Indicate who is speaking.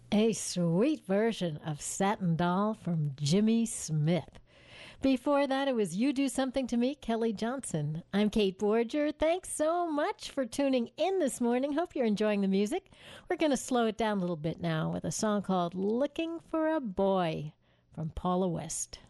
Speaker 1: A sweet version of Satin Doll from Jimmy Smith. Before that, it was You Do Something to Me, Kelly Johnson. I'm Kate Borger. Thanks so much for tuning in this morning. Hope you're enjoying the music. We're going to slow it down a little bit now with a song called Looking for a Boy from Paula West.